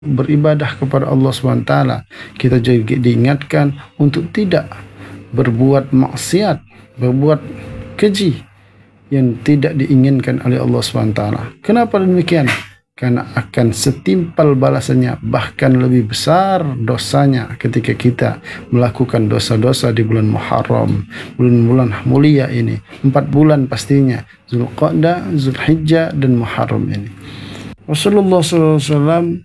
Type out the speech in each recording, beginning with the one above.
beribadah kepada Allah SWT. Kita juga diingatkan untuk tidak berbuat maksiat, berbuat keji yang tidak diinginkan oleh Allah SWT. Kenapa demikian? Karena akan setimpal balasannya, bahkan lebih besar dosanya ketika kita melakukan dosa-dosa di bulan Muharram, bulan-bulan mulia ini. 4 bulan pastinya, Zulqa'dah, Zulhijjah dan Muharram ini. Rasulullah SAW,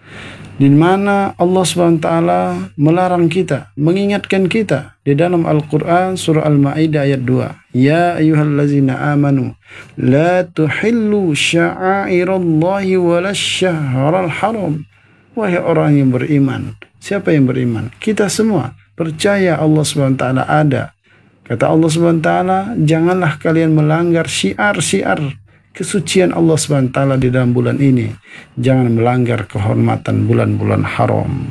di mana Allah SWT melarang kita, mengingatkan kita di dalam Al-Quran surah Al-Ma'idah ayat 2. Ya ayyuhallazina amanu la tuhillu sya'airallahi walasyahral haram. Wahai orang yang beriman. Siapa yang beriman? Kita semua percaya Allah SWT ada. Kata Allah SWT, janganlah kalian melanggar syiar-syiar kesucian Allah SWT di dalam bulan ini. Jangan melanggar kehormatan bulan-bulan haram.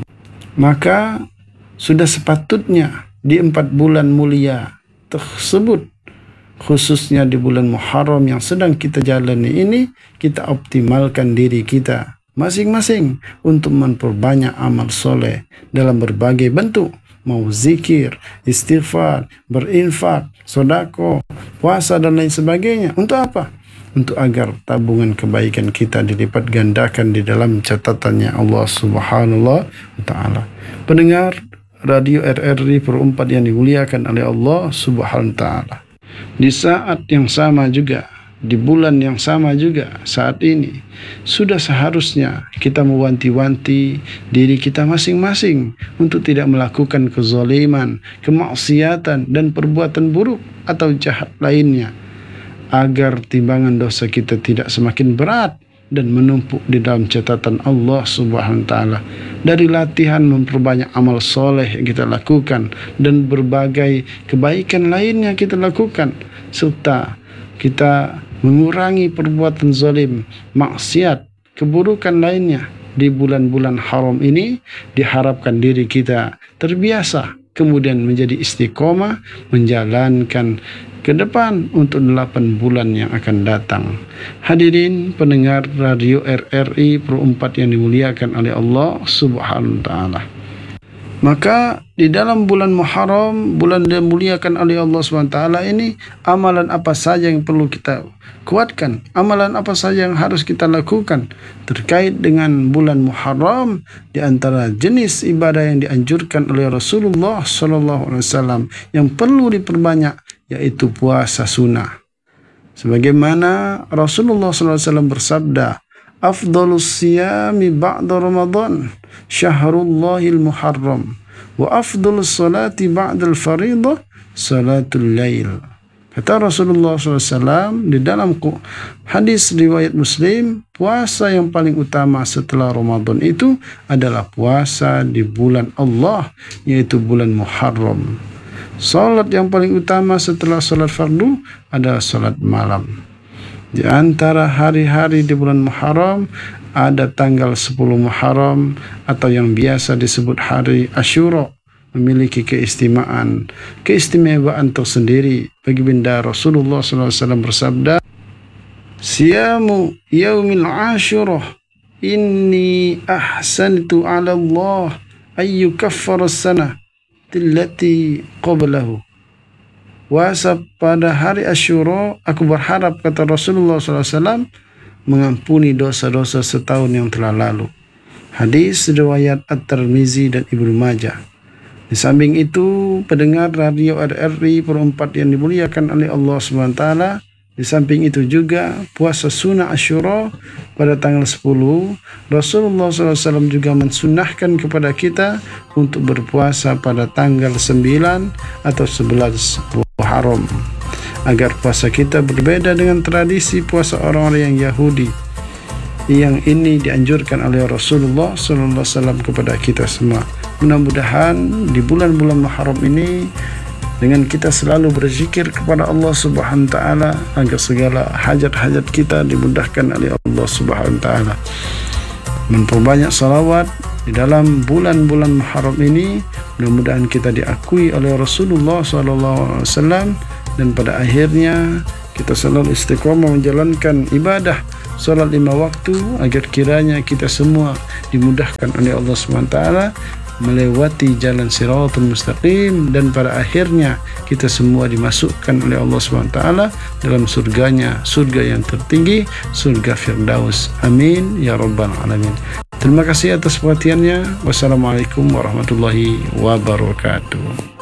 Maka sudah sepatutnya di 4 bulan mulia tersebut, khususnya di bulan Muharram yang sedang kita jalani ini, kita optimalkan diri kita masing-masing untuk memperbanyak amal soleh dalam berbagai bentuk. Mau zikir, istighfar, berinfak, sedekah, puasa dan lain sebagainya. Untuk apa? Untuk agar tabungan kebaikan kita dilipat gandakan di dalam catatannya Allah Subhanahu wa Ta'ala. Pendengar Radio RRI Pro 4 yang dimuliakan oleh Allah Subhanahu wa Ta'ala. Di saat yang sama juga, di bulan yang sama juga, saat ini sudah seharusnya kita mewanti-wanti diri kita masing-masing untuk tidak melakukan kezaliman, kemaksiatan dan perbuatan buruk atau jahat lainnya, agar timbangan dosa kita tidak semakin berat dan menumpuk di dalam catatan Allah Subhanahu wa Ta'ala. Dari latihan memperbanyak amal soleh yang kita lakukan dan berbagai kebaikan lainnya kita lakukan, serta kita mengurangi perbuatan zalim, maksiat, keburukan lainnya di bulan-bulan haram ini, diharapkan diri kita terbiasa, kemudian menjadi istiqomah menjalankan ke depan untuk 8 bulan yang akan datang. Hadirin pendengar Radio RRI Pro 4 yang dimuliakan oleh Allah Subhanahu wa Ta'ala. Maka di dalam bulan Muharram, bulan yang dimuliakan oleh Allah Subhanahu wa Ta'ala ini, amalan apa saja yang perlu kita kuatkan, amalan apa saja yang harus kita lakukan terkait dengan bulan Muharram. Di antara jenis ibadah yang dianjurkan oleh Rasulullah SAW yang perlu diperbanyak, yaitu puasa sunnah. Sebagaimana Rasulullah SAW bersabda, afdalus siyami ba'da Ramadan syahrullahil muharram wa afdalus salati ba'dal faridah salatul lail. Kata Rasulullah SAW di dalam hadis riwayat Muslim, puasa yang paling utama setelah Ramadan itu adalah puasa di bulan Allah, yaitu bulan Muharram. Salat yang paling utama setelah salat fardu adalah salat malam. Di antara hari-hari di bulan Muharram ada tanggal 10 Muharram atau yang biasa disebut hari Asyura, memiliki keistimewaan tersendiri. Bagi benda Rasulullah SAW bersabda, siyamu yaumil Asyura inni ahsantu ala Allah ayyukaffara sanah allati qablahu. Puasa pada hari Asyura, aku berharap, kata Rasulullah SAW, mengampuni dosa-dosa setahun yang telah lalu. Hadis riwayat At-Tirmizi dan Ibnu Majah. Di samping itu, pendengar Radio RRI Pro 4 yang dimuliakan oleh Allah SWT, di samping itu juga puasa sunnah Asyura pada tanggal 10, Rasulullah SAW juga mensunnahkan kepada kita untuk berpuasa pada tanggal 9 atau 11 Muharram, agar puasa kita berbeda dengan tradisi puasa orang-orang yang Yahudi. Yang ini dianjurkan oleh Rasulullah SAW kepada kita semua. Mudah-mudahan di bulan-bulan Muharram ini, dengan kita selalu berzikir kepada Allah Subhanahu wa Ta'ala, agar segala hajat-hajat kita dimudahkan oleh Allah Subhanahu wa Ta'ala. Memperbanyak salawat di dalam bulan-bulan Muharram ini, mudah-mudahan kita diakui oleh Rasulullah SAW, dan pada akhirnya kita selalu istiqomah menjalankan ibadah solat 5 waktu, agar kiranya kita semua dimudahkan oleh Allah SWT melewati jalan siratul mustaqim, dan pada akhirnya kita semua dimasukkan oleh Allah SWT dalam surganya, surga yang tertinggi, surga Firdaus. Amin ya rabbal alamin. Terima kasih atas perhatiannya. Wassalamualaikum warahmatullahi wabarakatuh.